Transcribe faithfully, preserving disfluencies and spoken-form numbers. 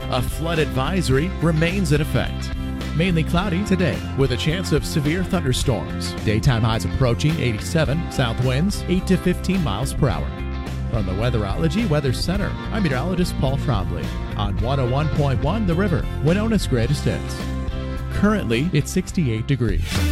A flood advisory remains in effect. Mainly cloudy today with a chance of severe thunderstorms. Daytime highs approaching eighty-seven, south winds eight to fifteen miles per hour. From the Weatherology Weather Center, I'm meteorologist Paul Trombley on one oh one point one The River, Winona's greatest hits. Currently, it's sixty-eight degrees.